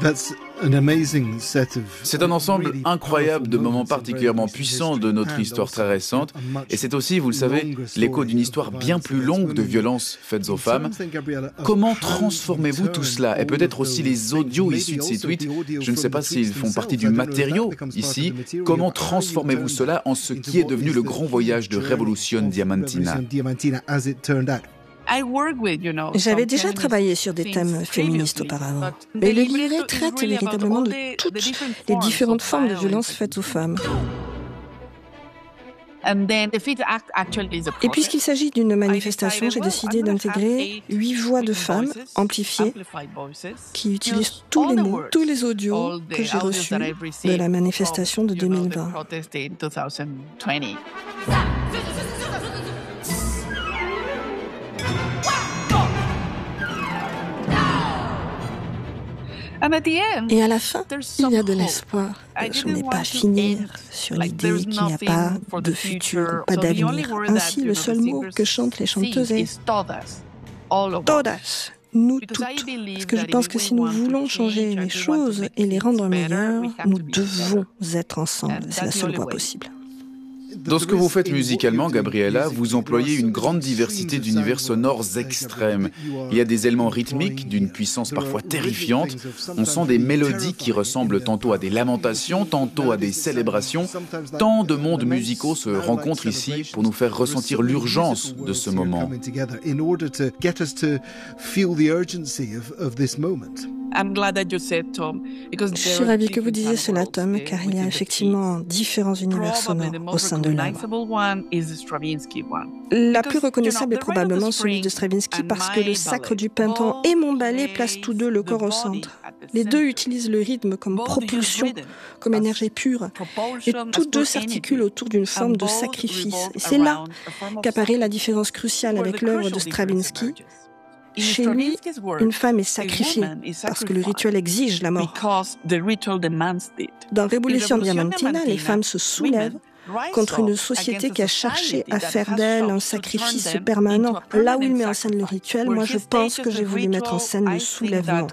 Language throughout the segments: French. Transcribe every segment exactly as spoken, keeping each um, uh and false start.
C'est un ensemble incroyable de moments particulièrement puissants de notre histoire très récente. Et c'est aussi, vous le savez, l'écho d'une histoire bien plus longue de violences faites aux femmes. Comment transformez-vous tout cela? Et peut-être aussi les audios issus de ces tweets. Je ne sais pas s'ils font partie du matériau ici. Comment transformez-vous cela en ce qui est devenu le grand voyage de Revolution Diamantina? J'avais déjà travaillé sur des thèmes féministes auparavant, mais le livret traite véritablement de toutes les différentes formes de violences faites aux femmes. Et puisqu'il s'agit d'une manifestation, j'ai décidé d'intégrer huit voix de femmes amplifiées qui utilisent tous les mots, tous les audios que j'ai reçus de la manifestation de deux mille vingt. Et à la fin, il y a de l'espoir. Je n'ai pas à finir sur l'idée qu'il n'y a pas de futur, pas d'avenir. Ainsi, le seul mot que chantent les chanteuses est « todas », nous toutes. Parce que je pense que si nous voulons changer les choses et les rendre meilleures, nous devons être ensemble. C'est la seule voie possible. Dans ce que vous faites musicalement, Gabriela, vous employez une grande diversité d'univers sonores extrêmes. Il y a des éléments rythmiques d'une puissance parfois terrifiante. On sent des mélodies qui ressemblent tantôt à des lamentations, tantôt à des célébrations. Tant de mondes musicaux se rencontrent ici pour nous faire ressentir l'urgence de ce moment. Je suis ravie que vous disiez cela, Tom, car il y a effectivement différents univers sonores au sein de l'œuvre. La plus reconnaissable est probablement celui de Stravinsky parce que le Sacre du Printemps et Mon ballet placent tous deux le corps au centre. Les deux utilisent le rythme comme propulsion, comme énergie pure, et tous deux s'articulent autour d'une forme de sacrifice. Et c'est là qu'apparaît la différence cruciale avec l'œuvre de Stravinsky. Chez lui, une femme est sacrifiée parce que le rituel exige la mort. Dans Revolution Diamantina, les femmes se soulèvent contre une société qui a cherché à faire d'elle un sacrifice permanent. Là où il met en scène le rituel, moi je pense que j'ai voulu mettre en scène le soulèvement.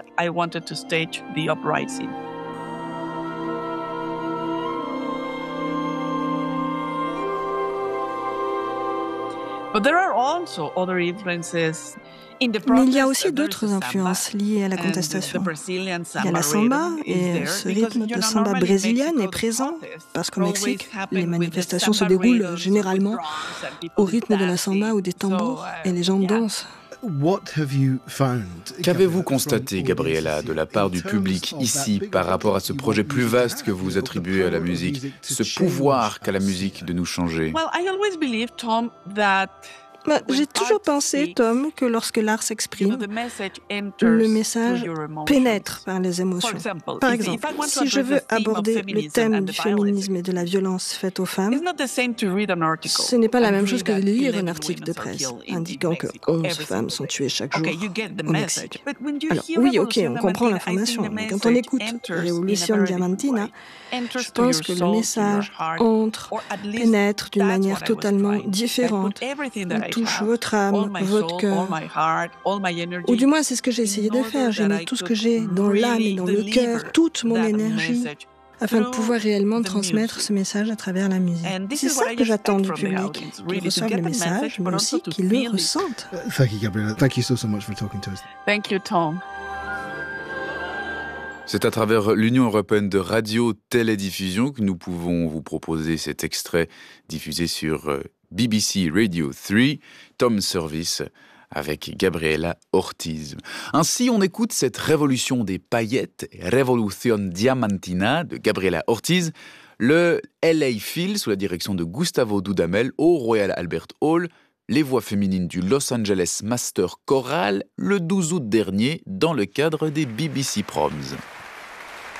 Mais il y a aussi d'autres influences liées à la contestation. Il y a la samba, et ce rythme de samba brésilienne est présent, parce qu'au Mexique, les manifestations se déroulent généralement au rythme de la samba ou des tambours, et les gens dansent. Qu'avez-vous constaté, Gabriela, de la part du public ici par rapport à ce projet plus vaste que vous attribuez à la musique, ce pouvoir qu'a la musique de nous changer? Bah, j'ai toujours pensé, Tom, que lorsque l'art s'exprime, le message pénètre par les émotions. Par exemple, si je veux aborder le thème du féminisme et de la violence faite aux femmes, ce n'est pas la même chose que de lire un article de presse indiquant que onze femmes sont tuées chaque jour au Mexique. Alors oui, ok, on comprend l'information, mais quand on écoute Revolution Diamantina, je pense que le message entre, pénètre d'une manière totalement différente, touche votre âme, votre cœur. Ou du moins, c'est ce que j'ai essayé de faire. J'ai mis tout ce que j'ai dans l'âme et dans le cœur, toute mon énergie, afin de pouvoir réellement transmettre ce message à travers la musique. C'est ça que j'attends du public, qu'ils reçoivent le message, mais aussi qu'ils le ressentent. Thank you, Gabriela. Thank you so, so much for talking to us. Thank you, Tom. C'est à travers l'Union européenne de radio-télédiffusion que nous pouvons vous proposer cet extrait diffusé sur B B C Radio trois, Tom Service, avec Gabriela Ortiz. Ainsi, on écoute cette révolution des paillettes, Revolution Diamantina, de Gabriela Ortiz, le L A Phil, sous la direction de Gustavo Dudamel, au Royal Albert Hall, les voix féminines du Los Angeles Master Choral, le douze août dernier, dans le cadre des B B C Proms.